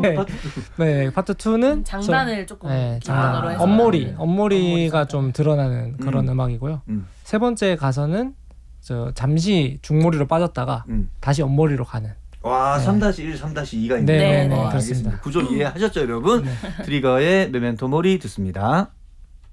파트 2. 네, 파트 2는 장단을 조금 네, 기본으로 해서 엄머리가 좀 드러나는 그런 음악이고요. 세 번째 가서는 잠시 중머리로 빠졌다가 다시 엄머리로 가는. 와, 네. 3-1, 3-2가 있네요. 네, 네, 와, 그렇습니다. 알겠습니다. 구조 이해하셨죠, 여러분? 트리거의 메멘토 모리 듣습니다.